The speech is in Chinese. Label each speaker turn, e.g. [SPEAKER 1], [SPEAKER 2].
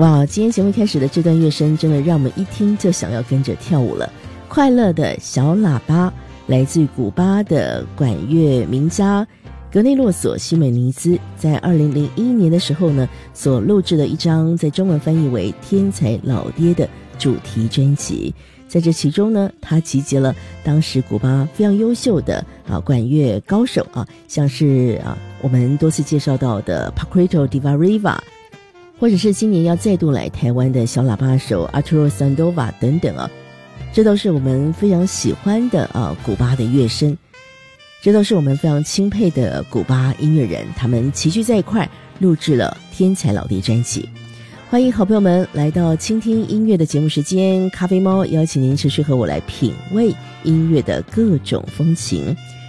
[SPEAKER 1] 哇，今天节目开始的这段乐声真的让我们一听就想要跟着跳舞了。快乐的小喇叭来自于古巴的管乐名家格内洛索·西美尼兹，在2001年的时候呢，所录制的一张在中文翻译为《天才老爹》的主题专辑。在这其中呢，他集结了当时古巴非常优秀的管乐高手像是我们多次介绍到的 Paquito D'Ivariva， 或者是今年要再度来台湾的小喇叭手 Arturo Sandoval 等等这都是我们非常喜欢的古巴的乐声，这都是我们非常钦佩的古巴音乐人，他们齐聚在一块录制了《天才老爹》专辑。欢迎好朋友们来到倾听音乐的节目时间，咖啡猫邀请您持续和我来品味音乐的各种风情。